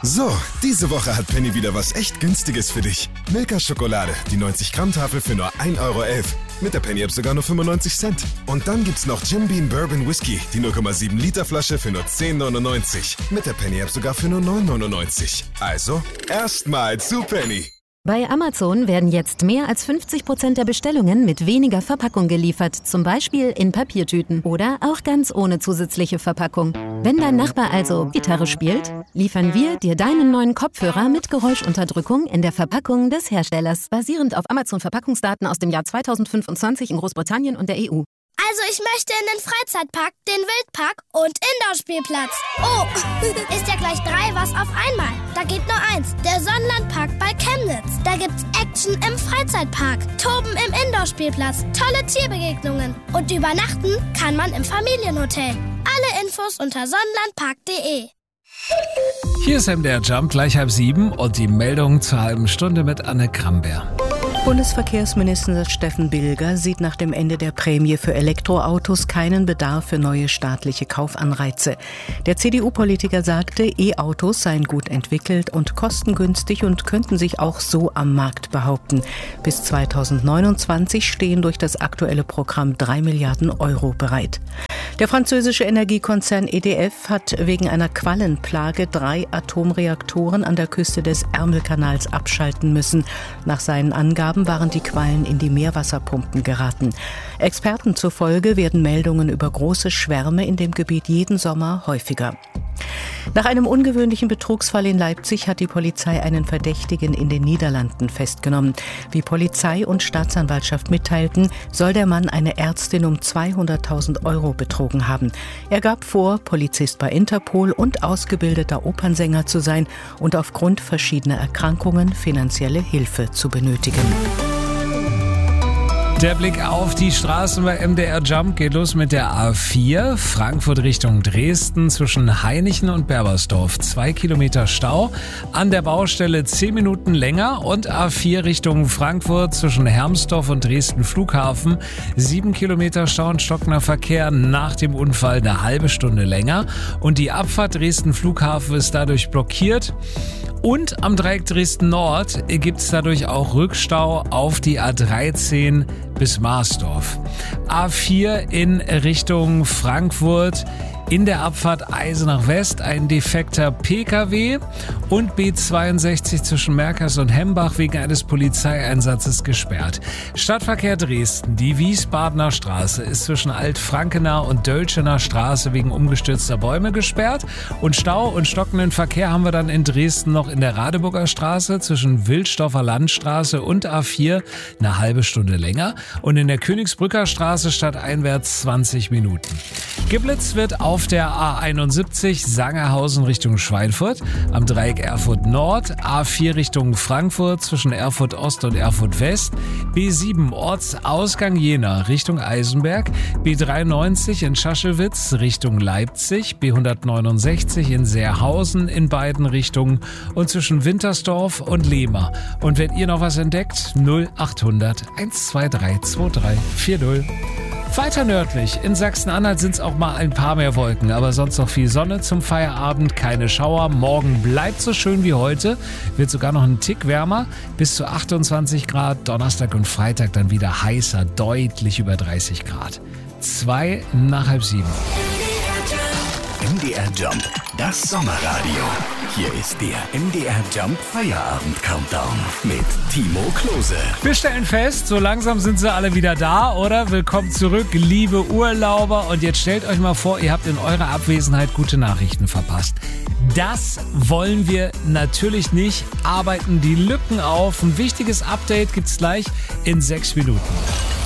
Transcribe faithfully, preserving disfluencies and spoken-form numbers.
So, diese Woche hat Penny wieder was echt Günstiges für dich. Milka Schokolade, die neunzig Gramm Tafel für nur ein Euro elf. Mit der Penny-App sogar nur fünfundneunzig Cent. Und dann gibt's noch Jim Beam Bourbon Whisky, die null Komma sieben Liter Flasche für nur zehn neunundneunzig. Mit der Penny-App sogar für nur neun neunundneunzig. Also, erstmal zu Penny. Bei Amazon werden jetzt mehr als fünfzig Prozent der Bestellungen mit weniger Verpackung geliefert, zum Beispiel in Papiertüten oder auch ganz ohne zusätzliche Verpackung. Wenn dein Nachbar also Gitarre spielt, liefern wir dir deinen neuen Kopfhörer mit Geräuschunterdrückung in der Verpackung des Herstellers, basierend auf Amazon-Verpackungsdaten aus dem Jahr zweitausendfünfundzwanzig in Großbritannien und der E U. Also ich möchte in den Freizeitpark, den Wildpark und Indoor-Spielplatz. Oh, ist ja gleich drei was auf einmal. Da geht nur eins, der Sonnenlandpark bei Chemnitz. Da gibt's Action im Freizeitpark, Toben im Indoor-Spielplatz, tolle Tierbegegnungen und übernachten kann man im Familienhotel. Alle Infos unter sonnenlandpark punkt de. Hier ist M D R Jump, gleich halb sieben und die Meldung zur halben Stunde mit Anne Kramberg. Bundesverkehrsminister Steffen Bilger sieht nach dem Ende der Prämie für Elektroautos keinen Bedarf für neue staatliche Kaufanreize. Der C D U-Politiker sagte, E-Autos seien gut entwickelt und kostengünstig und könnten sich auch so am Markt behaupten. Bis zweitausendneunundzwanzig stehen durch das aktuelle Programm drei Milliarden Euro bereit. Der französische Energiekonzern E D F hat wegen einer Quallenplage drei Atomreaktoren an der Küste des Ärmelkanals abschalten müssen. Nach seinen Angaben waren die Quallen in die Meerwasserpumpen geraten. Experten zufolge werden Meldungen über große Schwärme in dem Gebiet jeden Sommer häufiger. Nach einem ungewöhnlichen Betrugsfall in Leipzig hat die Polizei einen Verdächtigen in den Niederlanden festgenommen. Wie Polizei und Staatsanwaltschaft mitteilten, soll der Mann eine Ärztin um zweihunderttausend Euro betrogen haben. Er gab vor, Polizist bei Interpol und ausgebildeter Opernsänger zu sein und aufgrund verschiedener Erkrankungen finanzielle Hilfe zu benötigen. Der Blick auf die Straßen bei M D R Jump geht los mit der A vier, Frankfurt Richtung Dresden zwischen Hainichen und Berbersdorf. Zwei Kilometer Stau, an der Baustelle zehn Minuten länger und A vier Richtung Frankfurt zwischen Hermsdorf und Dresden Flughafen. Sieben Kilometer Stau und stockender Verkehr, nach dem Unfall eine halbe Stunde länger. Und die Abfahrt Dresden Flughafen ist dadurch blockiert. Und am Dreieck Dresden Nord gibt es dadurch auch Rückstau auf die A dreizehn bis Marsdorf. A vier in Richtung Frankfurt. In der Abfahrt Eisenach West ein defekter P K W und B zweiundsechzig zwischen Merkers und Hembach wegen eines Polizeieinsatzes gesperrt. Stadtverkehr Dresden, die Wiesbadener Straße ist zwischen Altfrankener und Dölschener Straße wegen umgestürzter Bäume gesperrt. Und Stau und stockenden Verkehr haben wir dann in Dresden noch in der Radeburger Straße zwischen Wilsdorfer Landstraße und A vier eine halbe Stunde länger. Und in der Königsbrücker Straße stadteinwärts zwanzig Minuten. Geblitzt wird auf Auf der A einundsiebzig Sangerhausen Richtung Schweinfurt, am Dreieck Erfurt Nord, A vier Richtung Frankfurt zwischen Erfurt Ost und Erfurt West, B sieben Ortsausgang Jena Richtung Eisenberg, B dreiundneunzig in Schaschewitz Richtung Leipzig, B hundertneunundsechzig in Seerhausen in beiden Richtungen und zwischen Wintersdorf und Lehmer. Und wenn ihr noch was entdeckt, null achthundert hundertzweiundzwanzig zweiunddreißig vierzig. Weiter nördlich, in Sachsen-Anhalt sind es auch mal ein paar mehr Wolken, aber sonst noch viel Sonne zum Feierabend, keine Schauer. Morgen bleibt so schön wie heute, wird sogar noch ein Tick wärmer, bis zu achtundzwanzig Grad. Donnerstag und Freitag dann wieder heißer, deutlich über dreißig Grad. Zwei nach halb sieben. M D R Jump, das Sommerradio. Hier ist der M D R Jump Feierabend Countdown mit Timo Klose. Wir stellen fest, so langsam sind sie alle wieder da, oder? Willkommen zurück, liebe Urlauber. Und jetzt stellt euch mal vor, ihr habt in eurer Abwesenheit gute Nachrichten verpasst. Das wollen wir natürlich nicht. Arbeiten die Lücken auf. Ein wichtiges Update gibt's gleich in sechs Minuten.